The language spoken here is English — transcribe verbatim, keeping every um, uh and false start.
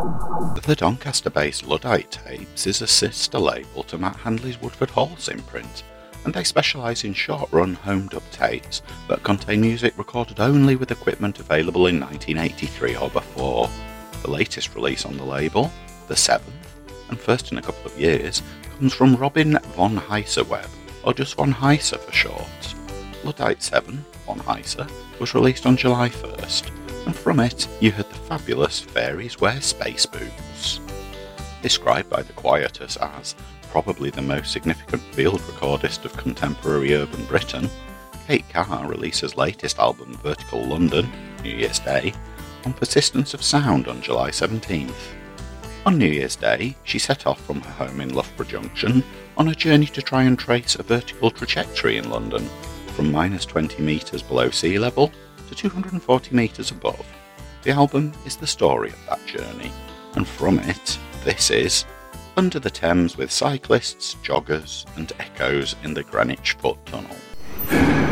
The Doncaster-based Luddite Tapes is a sister label to Matt Handley's Woodford Halls imprint, and they specialise in short-run home-dub tapes that contain music recorded only with equipment available in nineteen eighty-three or before. The latest release on the label, the seventh, and first in a couple of years, comes from Robin von Heiserweb, or just von Heiser for short. Luddite seven, von Heiser, was released on July first, and from it you heard the fabulous Fairies Wear Space Boots. Described by the Quieters as probably the most significant field recordist of contemporary urban Britain, Kate Carr releases latest album Vertical London, New Year's Day, on Persistence of Sound on July seventeenth. On New Year's Day, she set off from her home in Loughborough Junction on a journey to try and trace a vertical trajectory in London, from minus twenty metres below sea level to two hundred forty metres above. The album is the story of that journey, and from it, this is Under the Thames with cyclists, joggers, and echoes in the Greenwich Foot Tunnel.